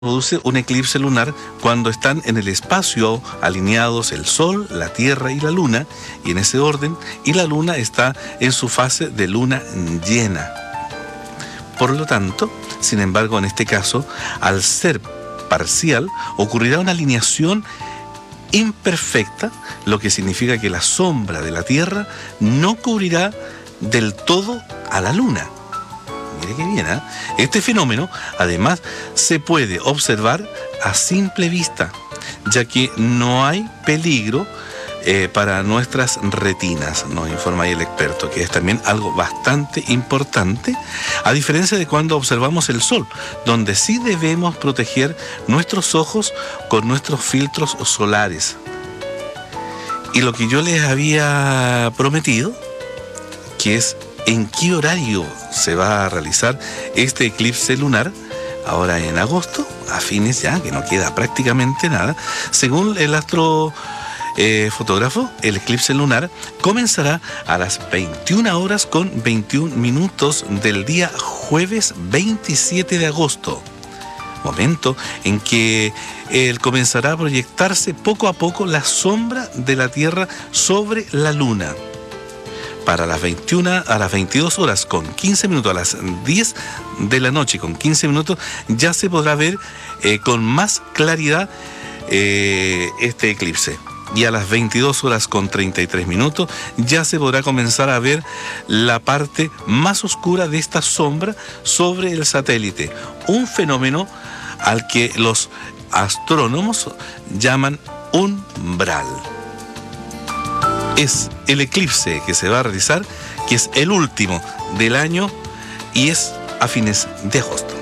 produce un eclipse lunar cuando están en el espacio alineados el Sol, la Tierra y la Luna, y en ese orden, y la Luna está en su fase de luna llena. Por lo tanto, sin embargo, en este caso, al ser parcial, ocurrirá una alineación imperfecta, lo que significa que la sombra de la Tierra no cubrirá del todo a la Luna. Mire qué bien, ¿eh? Este fenómeno, además, se puede observar a simple vista, ya que no hay peligro para nuestras retinas, nos informa ahí el experto, que es también algo bastante importante, a diferencia de cuando observamos el Sol, donde sí debemos proteger nuestros ojos con nuestros filtros solares. Y lo que yo les había prometido, que es en qué horario se va a realizar este eclipse lunar, ahora en agosto, a fines ya, que no queda prácticamente nada. Según el fotógrafo, el eclipse lunar comenzará a las 21 horas con 21 minutos del día jueves 27 de agosto, momento en que comenzará a proyectarse poco a poco la sombra de la Tierra sobre la Luna. Para las 21 a las 22 horas con 15 minutos, a las 10 de la noche con 15 minutos, ya se podrá ver con más claridad este eclipse. Y a las 22 horas con 33 minutos ya se podrá comenzar a ver la parte más oscura de esta sombra sobre el satélite. Un fenómeno al que los astrónomos llaman umbral. Es el eclipse que se va a realizar, que es el último del año y es a fines de agosto.